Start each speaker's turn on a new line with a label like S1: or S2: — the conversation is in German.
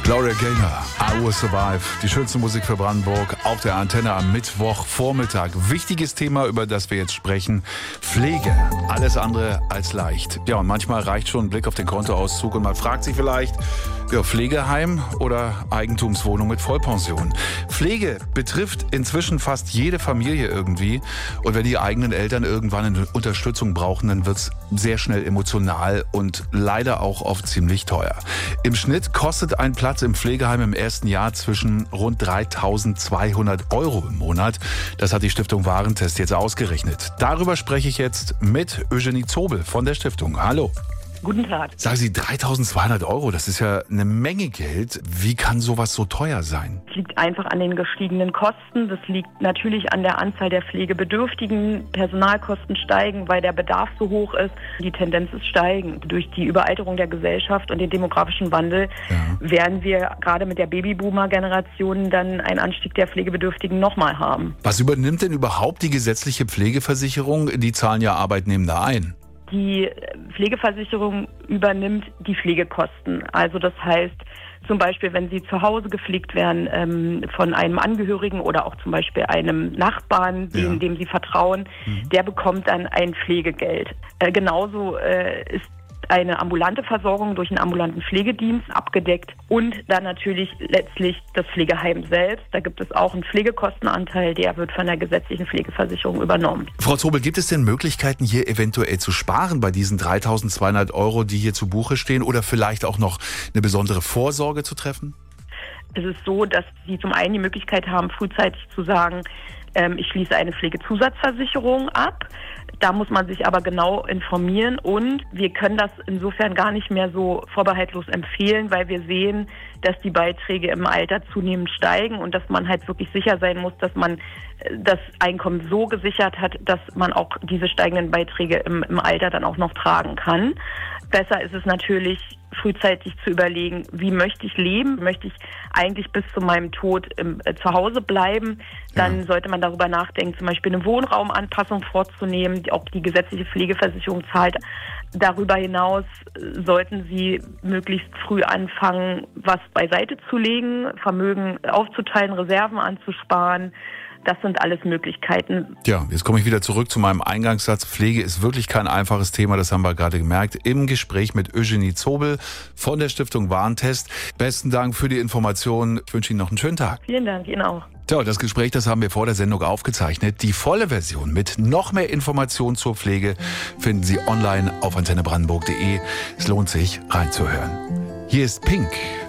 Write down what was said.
S1: Gloria Gaynor, I Will Survive. Die schönste Musik für Brandenburg auf der Antenne am Mittwochvormittag. Wichtiges Thema, über das wir jetzt sprechen. Pflege. Alles andere als leicht. Ja, und manchmal reicht schon ein Blick auf den Kontoauszug und man fragt sich vielleicht, ja, Pflegeheim oder Eigentumswohnung mit Vollpension. Pflege betrifft inzwischen fast jede Familie irgendwie. Und wenn die eigenen Eltern irgendwann eine Unterstützung brauchen, dann wird's sehr schnell emotional und leider auch oft ziemlich teuer. Im Schnitt kostet ein Platz im Pflegeheim im ersten Jahr zwischen rund 3.200 € im Monat. Das hat die Stiftung Warentest jetzt ausgerechnet. Darüber spreche ich jetzt mit Eugenie Zobel von der Stiftung. Hallo.
S2: Guten Tag.
S1: Sagen Sie, 3.200 €, das ist ja eine Menge Geld. Wie kann sowas so teuer sein?
S2: Es liegt einfach an den gestiegenen Kosten. Das liegt natürlich an der Anzahl der Pflegebedürftigen. Personalkosten steigen, weil der Bedarf so hoch ist. Die Tendenz ist steigend. Durch die Überalterung der Gesellschaft und den demografischen Wandel werden wir gerade mit der Babyboomer-Generation dann einen Anstieg der Pflegebedürftigen nochmal haben.
S1: Was übernimmt denn überhaupt die gesetzliche Pflegeversicherung? Die zahlen ja Arbeitnehmende ein.
S2: Die Pflegeversicherung übernimmt die Pflegekosten. Also das heißt, zum Beispiel, wenn Sie zu Hause gepflegt werden von einem Angehörigen oder auch zum Beispiel einem Nachbarn, dem Sie vertrauen, der bekommt dann ein Pflegegeld. Genauso ist eine ambulante Versorgung durch einen ambulanten Pflegedienst abgedeckt und dann natürlich letztlich das Pflegeheim selbst. Da gibt es auch einen Pflegekostenanteil, der wird von der gesetzlichen Pflegeversicherung übernommen.
S1: Frau Zobel, gibt es denn Möglichkeiten, hier eventuell zu sparen bei diesen 3.200 €, die hier zu Buche stehen, oder vielleicht auch noch eine besondere Vorsorge zu treffen?
S2: Es ist so, dass Sie zum einen die Möglichkeit haben, frühzeitig zu sagen, ich schließe eine Pflegezusatzversicherung ab. Da muss man sich aber genau informieren und wir können das insofern gar nicht mehr so vorbehaltlos empfehlen, weil wir sehen, dass die Beiträge im Alter zunehmend steigen und dass man halt wirklich sicher sein muss, dass man das Einkommen so gesichert hat, dass man auch diese steigenden Beiträge im Alter dann auch noch tragen kann. Besser ist es natürlich, frühzeitig zu überlegen, wie möchte ich leben? Möchte ich eigentlich bis zu meinem Tod zu Hause bleiben? Dann sollte man darüber nachdenken, zum Beispiel eine Wohnraumanpassung vorzunehmen, die auch die gesetzliche Pflegeversicherung zahlt. Darüber hinaus sollten Sie möglichst früh anfangen, was beiseite zu legen, Vermögen aufzuteilen, Reserven anzusparen. Das sind alles Möglichkeiten.
S1: Ja, jetzt komme ich wieder zurück zu meinem Eingangssatz. Pflege ist wirklich kein einfaches Thema, das haben wir gerade gemerkt. Im Gespräch mit Eugenie Zobel von der Stiftung Warentest. Besten Dank für die Informationen. Ich wünsche Ihnen noch einen schönen Tag.
S2: Vielen Dank, Ihnen auch.
S1: Tja, das Gespräch, das haben wir vor der Sendung aufgezeichnet. Die volle Version mit noch mehr Informationen zur Pflege finden Sie online auf antennebrandenburg.de. Es lohnt sich, reinzuhören. Hier ist Pink.